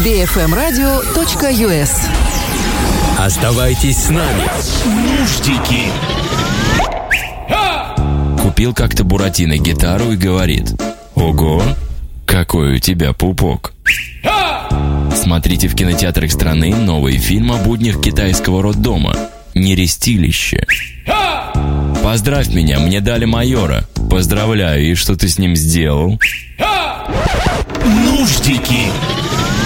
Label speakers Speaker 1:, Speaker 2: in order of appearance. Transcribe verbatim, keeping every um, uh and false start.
Speaker 1: би эф эм радио точка ю эс.
Speaker 2: Оставайтесь с нами. Нуждики. Купил как-то Буратино гитару и говорит: ого, какой у тебя пупок. Смотрите в кинотеатрах страны новый фильм о буднях китайского роддома «Нерестилище». Поздравь меня, мне дали майора. Поздравляю, и что ты с ним сделал?
Speaker 3: Нуждики.